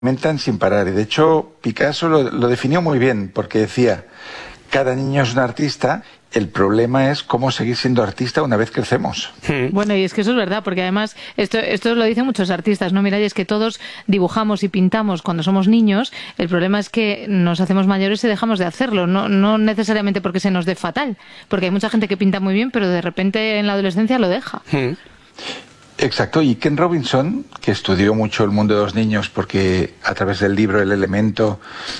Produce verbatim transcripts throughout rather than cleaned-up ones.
Mentan sin parar. Y de hecho, Picasso lo, lo definió muy bien, porque decía, cada niño es un artista, el problema es cómo seguir siendo artista una vez crecemos. Bueno, y es que eso es verdad, porque además, esto, esto lo dicen muchos artistas, ¿no? Mirad, es que todos dibujamos y pintamos cuando somos niños, el problema es que nos hacemos mayores y dejamos de hacerlo, no, no necesariamente porque se nos dé fatal, porque hay mucha gente que pinta muy bien, pero de repente en la adolescencia lo deja. Hmm. Exacto, y Ken Robinson, que estudió mucho el mundo de los niños porque a través del libro El Elemento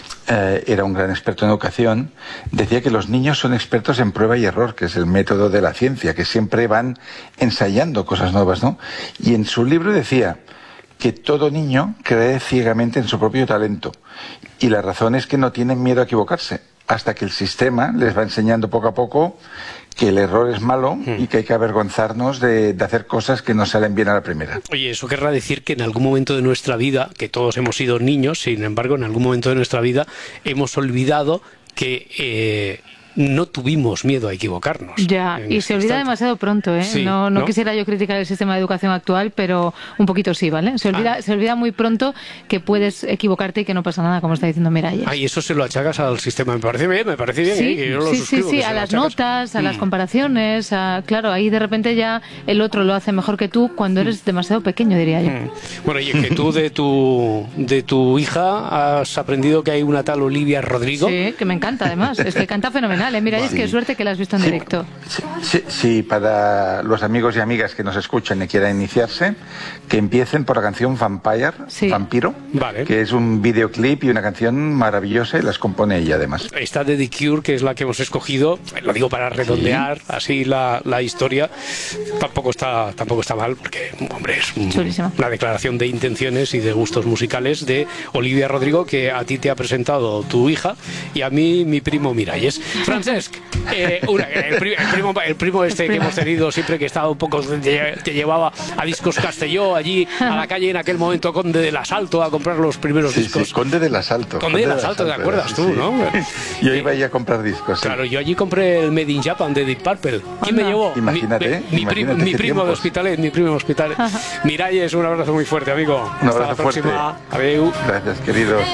eh, era un gran experto en educación, decía que los niños son expertos en prueba y error, que es el método de la ciencia, que siempre van ensayando cosas nuevas, ¿no? Y en su libro decía que todo niño cree ciegamente en su propio talento, y la razón es que no tienen miedo a equivocarse, hasta que el sistema les va enseñando poco a poco que el error es malo y que hay que avergonzarnos de, de hacer cosas que no salen bien a la primera. Oye, eso querrá decir que en algún momento de nuestra vida, que todos hemos sido niños, sin embargo, en algún momento de nuestra vida hemos olvidado que eh, no tuvimos miedo a equivocarnos. Ya, y se olvida instante. demasiado pronto, ¿eh? Sí, no, no, ¿no? quisiera yo criticar el sistema de educación actual, pero un poquito sí, ¿vale? Se olvida, ah. se olvida muy pronto que puedes equivocarte y que no pasa nada, como está diciendo Miralles. Ah, y eso se lo achacas al sistema. Me parece bien, me parece bien. Sí, ¿eh? Que yo lo sí, suscribo, sí, sí, a las achacas. notas, a mm. las comparaciones, a, claro, ahí de repente ya el otro lo hace mejor que tú cuando eres demasiado pequeño, diría yo. Mm. Bueno, y que tú de tu, de tu hija has aprendido que hay una tal Olivia Rodrigo. Sí, que me encanta además, es que canta fenomenal, ¿eh? Miralles, sí. Qué suerte que la has visto en sí, directo. Sí, sí, sí, para los amigos y amigas que nos escuchen y quieran iniciarse, que empiecen por la canción Vampire, sí. Vampiro, vale. que es un videoclip y una canción maravillosa y las compone ella además. Esta de The Cure, que es la que hemos escogido, lo digo para redondear sí. así la, la historia, tampoco está, tampoco está mal, porque, hombre, es un, una declaración de intenciones y de gustos musicales de Olivia Rodrigo, que a ti te ha presentado tu hija y a mí mi primo Miralles. Francesc, eh, una, el, pri, el, primo, el primo este el primo. que hemos tenido siempre, que estaba un poco, te, te llevaba a Discos Castelló, allí a la calle en aquel momento Conde del Asalto a comprar los primeros sí, discos. Sí, Conde del Asalto. Conde, Conde del Asalto, ¿te acuerdas sí, tú, sí. no? Yo iba allí a comprar discos. Sí. Claro, yo allí compré el Made in Japan de Deep Purple. ¿Quién me llevó? Imagínate. Mi, mi, imagínate mi, mi primo de Hospitalet, mi primo de Hospitalet. Miralles, un abrazo muy fuerte, amigo. Un Hasta abrazo la próxima. fuerte. Adeu. Gracias, queridos.